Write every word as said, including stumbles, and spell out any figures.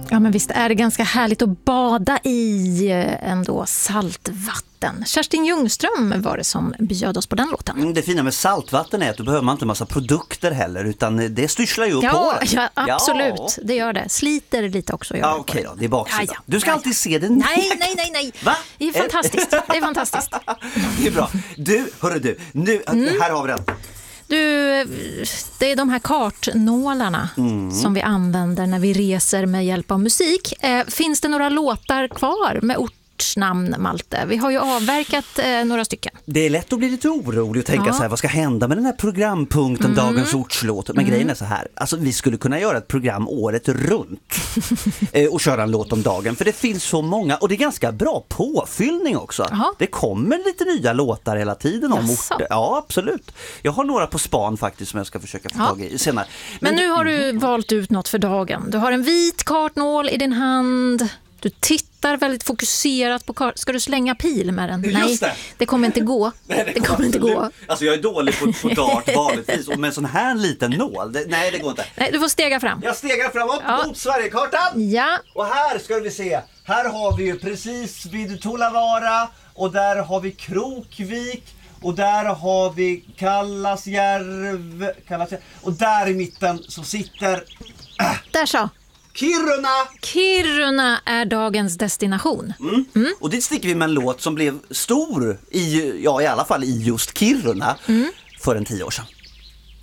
Ja, men visst är det ganska härligt att bada i ändå saltvatten. Kerstin Ljungström var det som bjöd oss på den låten. Mm, det fina med saltvatten är att då behöver man inte en massa produkter heller, utan det styrslar ju upp ja, håret. Ja, absolut. Ja. Det gör det. Sliter lite också. Ja, okej då. Det är baksidan. Ja, ja. Du ska ja, alltid ja. se det. Nej, nej, nej, nej. Va? Det är fantastiskt. Det är fantastiskt. Det är bra. Du, hörru du. Nu, mm. här har vi den. Du, det är de här kartnålarna mm. som vi använder när vi reser med hjälp av musik. Eh, finns det några låtar kvar med ortsnamn, Malte? Vi har ju avverkat eh, några stycken. Det är lätt att bli lite orolig och tänka ja. så här, vad ska hända med den här programpunkten, mm. dagens ortslåt? Men mm. grejen är så här, alltså vi skulle kunna göra ett program året runt eh, och köra en låt om dagen, för det finns så många, och det är ganska bra påfyllning också. Aha. Det kommer lite nya låtar hela tiden om orter. Ja, absolut. Jag har några på span faktiskt som jag ska försöka få ja. tag i senare. Men, Men nu har du mm. valt ut något för dagen. Du har en vit kartnål i din hand. Du tittar väldigt fokuserat på kart. Ska du slänga pil med den? Nej, det. det kommer inte gå. Nej, det, det kommer inte gå. Alltså jag är dålig på, på dart vanligtvis. Och med en sån här liten nål, det, nej det går inte. Nej, du får stega fram. Jag stegar framåt ja. mot Sverigekartan. Ja. Och här ska vi se. Här har vi ju precis vid Tulavara. Och där har vi Krokvik. Och där har vi Kallasjärv. Kallasjärv. Och där i mitten så sitter... Äh, där så. Kiruna! Kiruna är dagens destination. Mm. Mm. Och dit sticker vi med en låt som blev stor i, ja, i alla fall i just Kiruna mm. för en tio år sedan.